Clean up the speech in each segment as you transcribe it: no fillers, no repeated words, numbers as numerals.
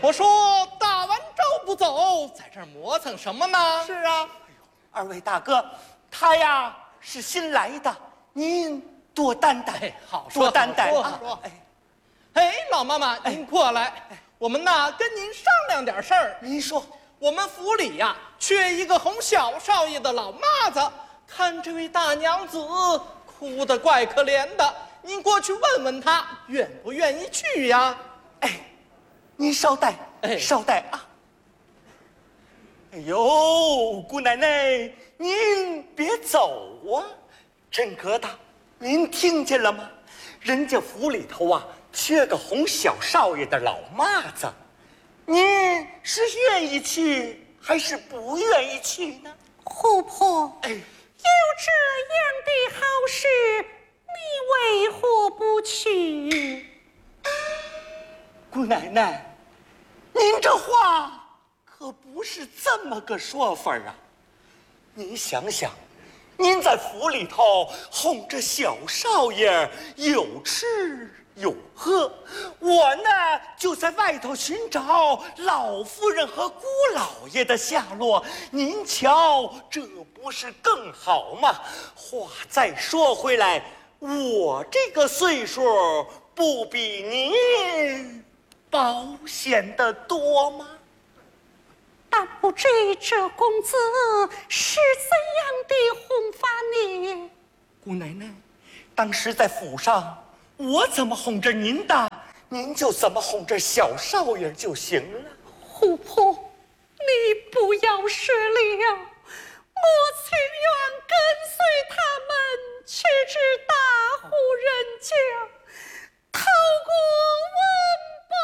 我说打完招不走，在这儿磨蹭什么呢？ 是啊，二位大哥，他呀是新来的，您多担待， 好说多担待好说。哎，老妈妈，您过来，我们呐跟您商量点事儿。 您说， 我们府里呀缺一个哄小少爷的老妈子，看这位大娘子哭得怪可怜的，您过去问问她愿不愿意去呀？ 哎，您稍待，稍待啊。哎呦，姑奶奶，您别走啊！真疙瘩，您听见了吗？人家府里头啊，缺个哄小少爷的老妈子，您是愿意去还是不愿意去呢？ 虎婆， 哎， 有这样的好事，你为何不去？ 姑奶奶，您这话可不是这么个说法啊！您想想，您在府里头哄着小少爷有吃有喝，我呢就在外头寻找老夫人和姑老爷的下落。您瞧，这不是更好吗？话再说回来，我这个岁数不比您保险的多吗？ 但不知这公子是怎样的哄法呢？ 姑奶奶，当时在府上，我怎么哄着您的，您就怎么哄着小少爷就行了。 虎婆，你不要说了，我情愿跟随他们去至大户人家，讨过温饱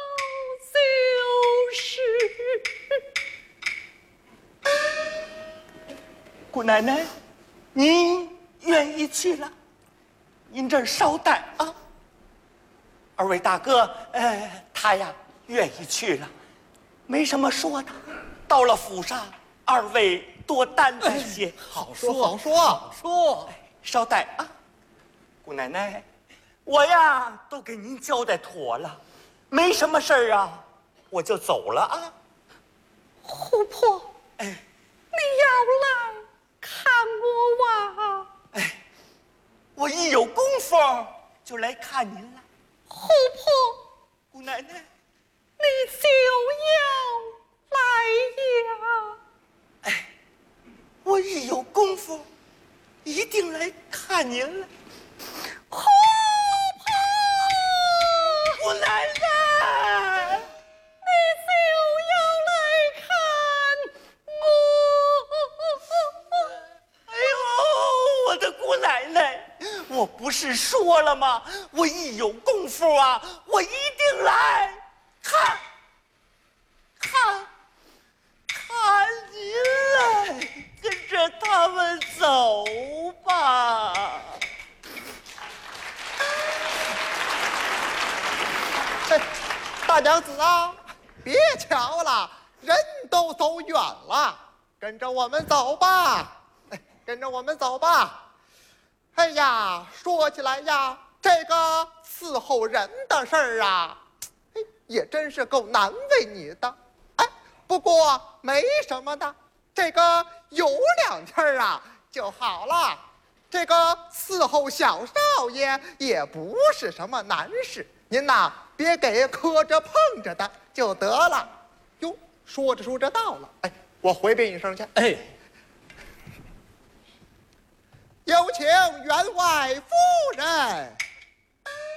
就是。 姑奶奶，您愿意去了？您这儿稍待啊。二位大哥，他呀愿意去了，没什么说的。到了府上，二位多担待些。 好说好说好说。 稍待啊，姑奶奶，我呀都给您交代妥了，没什么事儿啊，我就走了啊。 虎婆，你要来看我哇？ 我一有功夫就来看您了。 虎婆， 姑奶奶， 你就要来呀？ 我一有功夫一定来看您了。 虎婆， 姑奶奶， 你就要来看我？ 哎呦，我的姑奶奶，我不是说了吗？我一有功夫啊，我一定来看您来，跟着他们走吧。 大娘子啊，别瞧了，人都走远了，跟着我们走吧，跟着我们走吧。哎呀，说起来呀，这个伺候人的事儿啊，也真是够难为你的。不过没什么的，这个有2天啊就好了。这个伺候小少爷也不是什么难事，您呐别给磕着碰着的就得了。哟，说着说着到了，我回禀一声去。有请员外夫人。